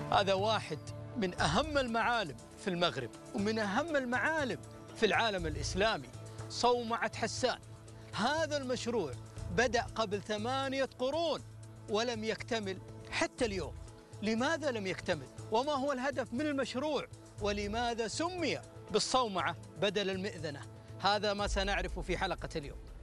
هذا واحد من أهم المعالم في المغرب ومن أهم المعالم في العالم الإسلامي، صومعة حسان. هذا المشروع بدأ قبل 8 قرون ولم يكتمل حتى اليوم. لماذا لم يكتمل؟ وما هو الهدف من المشروع؟ ولماذا سمي بالصومعة بدل المئذنة؟ هذا ما سنعرفه في حلقة اليوم.